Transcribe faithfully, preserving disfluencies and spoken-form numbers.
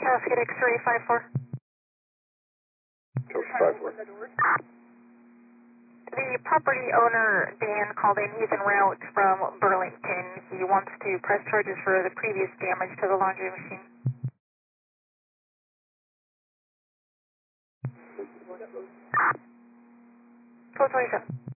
Cascade X-ray five four. Coast five four. The property owner, Dan, called in. He's en route from Burlington. He wants to press charges for the previous damage to the laundry machine. Code twenty-seven.